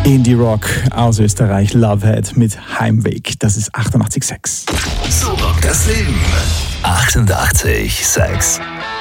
Indie-Rock aus Österreich, Lovehead mit Heimweg. Das ist 88,6. So rockt das Leben. 88,6.